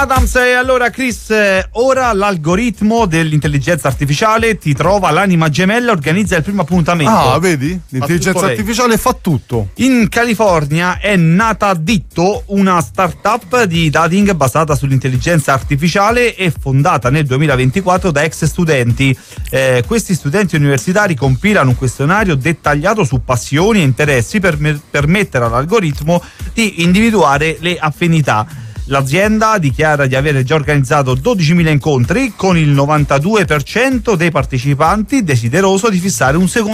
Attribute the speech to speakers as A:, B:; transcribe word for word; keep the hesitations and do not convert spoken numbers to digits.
A: Adams. E allora Chris, eh, ora l'algoritmo dell'intelligenza artificiale ti trova l'anima gemella e organizza il primo appuntamento.
B: Ah, vedi? L'intelligenza artificiale fa tutto.
A: In California è nata Ditto, una startup di dating basata sull'intelligenza artificiale e fondata nel duemilaventiquattro da ex studenti. Eh, questi studenti universitari compilano un questionario dettagliato su passioni e interessi per me- permettere all'algoritmo di individuare le affinità. L'azienda dichiara di avere già organizzato dodicimila incontri con il novantadue per cento dei partecipanti desideroso di fissare un secondo